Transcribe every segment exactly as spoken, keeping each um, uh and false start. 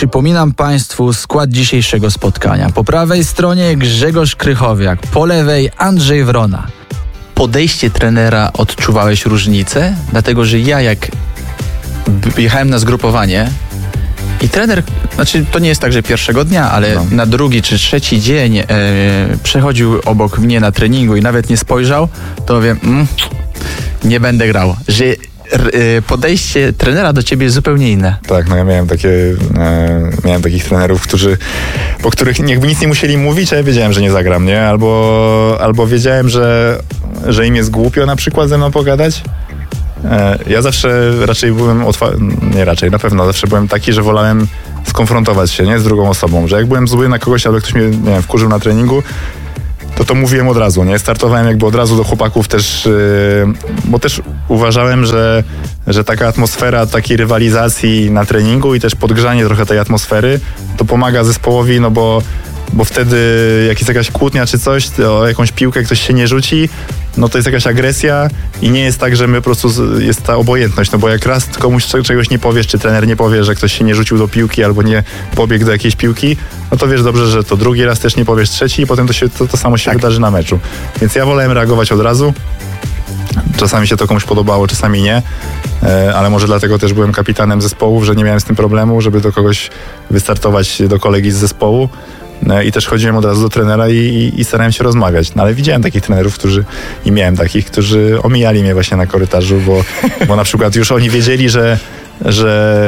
Przypominam Państwu skład dzisiejszego spotkania. Po prawej stronie Grzegorz Krychowiak, po lewej Andrzej Wrona. Podejście trenera odczuwałeś różnicę? Dlatego, że ja jak jechałem na zgrupowanie i trener, znaczy to nie jest tak, że pierwszego dnia, ale no. na drugi czy trzeci dzień e, przechodził obok mnie na treningu i nawet nie spojrzał, to mówię, mm, nie będę grał. Że podejście trenera do ciebie jest zupełnie inne. Tak, no ja miałem takie, e, miałem takich trenerów, którzy, po których jakby nic nie musieli mówić, a ja wiedziałem, że nie zagram, nie? Albo, albo wiedziałem, że, że im jest głupio na przykład ze mną pogadać. E, ja zawsze raczej byłem, otwa- nie raczej, na pewno zawsze byłem taki, że wolałem skonfrontować się, nie? Z drugą osobą, że jak byłem zły na kogoś, albo ktoś mnie, nie wiem, wkurzył na treningu, to to mówiłem od razu, nie? Startowałem jakby od razu do chłopaków też, yy, bo też uważałem, że, że taka atmosfera takiej rywalizacji na treningu i też podgrzanie trochę tej atmosfery, to pomaga zespołowi, no bo, bo wtedy jak jest jakaś kłótnia czy coś, o jakąś piłkę ktoś się nie rzuci, no to jest jakaś agresja i nie jest tak, że my po prostu z, jest ta obojętność, no bo jak raz komuś czegoś nie powiesz, czy trener nie powie, że ktoś się nie rzucił do piłki albo nie pobiegł do jakiejś piłki, no to wiesz dobrze, że to drugi raz też nie powiesz, trzeci i potem to, się, to, to samo się tak wydarzy na meczu. Więc ja wolałem reagować od razu. Czasami się to komuś podobało, czasami nie, ale może dlatego też byłem kapitanem zespołów, że nie miałem z tym problemu, żeby do kogoś wystartować, do kolegi z zespołu. I też chodziłem od razu do trenera i, i, i starałem się rozmawiać. No ale widziałem takich trenerów, którzy, i miałem takich, którzy omijali mnie właśnie na korytarzu, bo, bo na przykład już oni wiedzieli, że, że,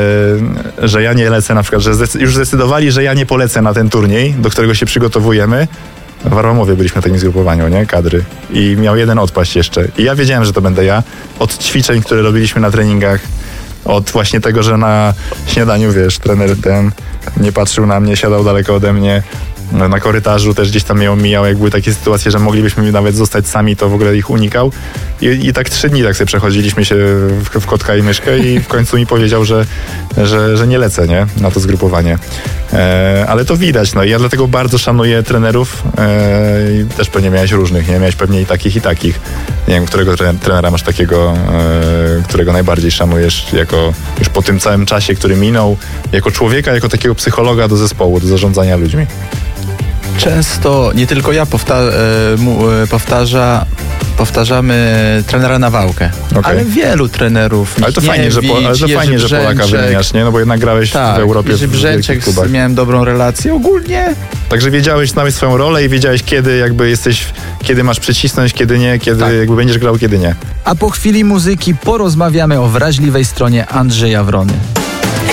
że ja nie lecę na przykład, że zdecy- już zdecydowali, że ja nie polecę na ten turniej, do którego się przygotowujemy. W Arłamowie byliśmy na takim zgrupowaniu, nie? Kadry. I miał jeden odpaść jeszcze. I ja wiedziałem, że to będę ja. Od ćwiczeń, które robiliśmy na treningach, od właśnie tego, że na śniadaniu, wiesz, trener ten nie patrzył na mnie, siadał daleko ode mnie, na korytarzu też gdzieś tam mnie omijał, jak były takie sytuacje, że moglibyśmy nawet zostać sami, to w ogóle ich unikał. I, i tak trzy dni tak sobie przechodziliśmy się w, w kotka i myszkę i w końcu mi powiedział, że, że, że nie lecę, nie? Na to zgrupowanie. E, ale to widać, no i ja dlatego bardzo szanuję trenerów. E, i też pewnie miałeś różnych, nie? Miałeś pewnie i takich, i takich. Nie wiem, którego trenera masz takiego, e, którego najbardziej szanujesz jako już po tym całym czasie, który minął, jako człowieka, jako takiego psychologa do zespołu, do zarządzania ludźmi. Często, nie tylko ja powta- e, mu, e, powtarza, powtarzamy trenera Nawałkę, okay. ale wielu trenerów. Ale to fajnie, że, po, ale to fajnie że Polaka wymieniasz, nie? No bo jednak grałeś tak, w Europie Jerzy Brzęczek, w klubach. Miałem dobrą relację ogólnie. Także wiedziałeś, znałeś swoją rolę i wiedziałeś, kiedy jakby jesteś, kiedy masz przycisnąć, kiedy nie, kiedy tak. jakby będziesz grał, kiedy nie. A po chwili muzyki porozmawiamy o wrażliwej stronie Andrzeja Wrony.